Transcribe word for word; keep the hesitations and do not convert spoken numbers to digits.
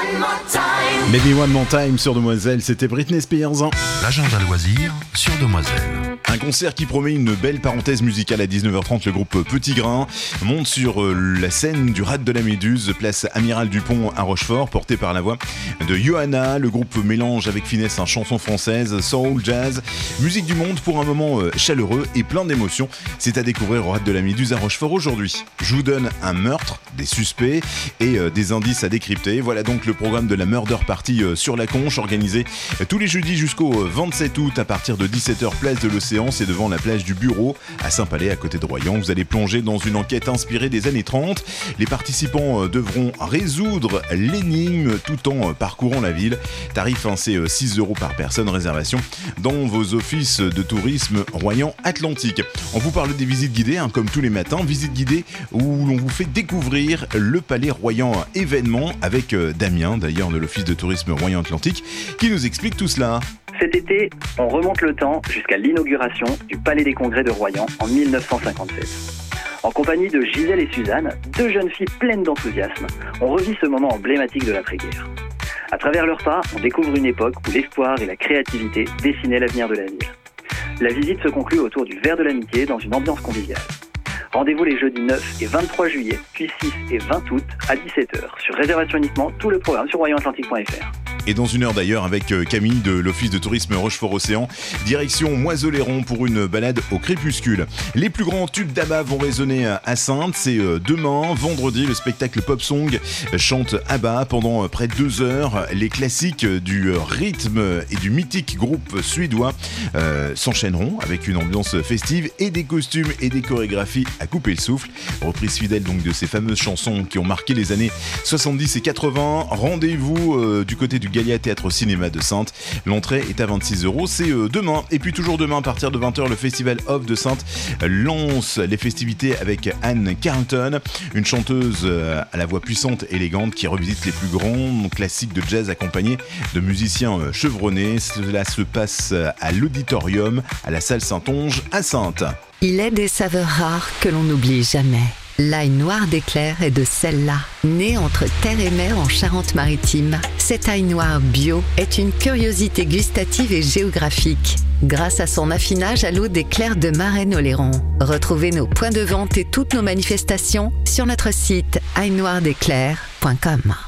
Maybe One More Time sur Demoiselle, c'était Britney Spears. L'agenda loisir sur Demoiselle. Un concert qui promet une belle parenthèse musicale à dix-neuf heures trente. Le groupe Petit Grain monte sur la scène du Rad de la Méduse, place Amiral Dupont à Rochefort, porté par la voix de Johanna. Le groupe mélange avec finesse un chanson française, soul, jazz, musique du monde pour un moment chaleureux et plein d'émotions. C'est à découvrir au Rad de la Méduse à Rochefort aujourd'hui. Je vous donne un meurtre, des suspects et des indices à décrypter. Voilà donc le programme de la Murder Party sur la Conche, organisé tous les jeudis jusqu'au vingt-sept août à partir de dix-sept heures, place de l'Océan. C'est devant la plage du Bureau à Saint-Palais à côté de Royan. Vous allez plonger dans une enquête inspirée des années trente. Les participants devront résoudre l'énigme tout en parcourant la ville. Tarif hein, c'est six euros par personne. Réservation dans vos offices de tourisme Royan Atlantique. On vous parle des visites guidées hein, comme tous les matins. Visites guidées où l'on vous fait découvrir le Palais Royan événement avec Damien d'ailleurs de l'office de tourisme Royan Atlantique qui nous explique tout cela. Cet été, on remonte le temps jusqu'à l'inauguration du Palais des Congrès de Royan en dix-neuf cent cinquante-sept. En compagnie de Gisèle et Suzanne, deux jeunes filles pleines d'enthousiasme, on revit ce moment emblématique de l'après-guerre. À travers leurs pas, on découvre une époque où l'espoir et la créativité dessinaient l'avenir de la ville. La visite se conclut autour du verre de l'amitié dans une ambiance conviviale. Rendez-vous les jeudis neuf et vingt-trois juillet, puis six et vingt août à dix-sept heures. Sur réservation uniquement, tout le programme sur royan atlantique point f r. Et dans une heure d'ailleurs avec Camille de l'Office de tourisme Rochefort-Océan, direction Moisoléron pour une balade au crépuscule. Les plus grands tubes d'Abba vont résonner à Saintes, c'est demain, vendredi, le spectacle Pop Song chante Abba pendant près de deux heures. Les classiques du rythme et du mythique groupe suédois euh, s'enchaîneront avec une ambiance festive et des costumes et des chorégraphies à couper le souffle. Reprise fidèle donc de ces fameuses chansons qui ont marqué les années soixante-dix et quatre-vingts. Rendez-vous euh, du côté du Galia Théâtre Cinéma de Saintes. L'entrée est à vingt-six euros, c'est euh, demain. Et puis toujours demain, à partir de vingt heures, le Festival Off de Saintes lance les festivités avec Anne Carlton, une chanteuse euh, à la voix puissante et élégante qui revisite les plus grands classiques de jazz accompagnés de musiciens euh, chevronnés. Cela se passe à l'Auditorium, à la salle Saint-Onge, à Saintes. Il est des saveurs rares que l'on n'oublie jamais. L'ail noir d'Éclair est de celle-là. Né entre terre et mer en Charente-Maritime, cet ail noir bio est une curiosité gustative et géographique. Grâce à son affinage à l'eau d'Éclair de Marennes-Oléron. Retrouvez nos points de vente et toutes nos manifestations sur notre site ail noir d'éclair point com.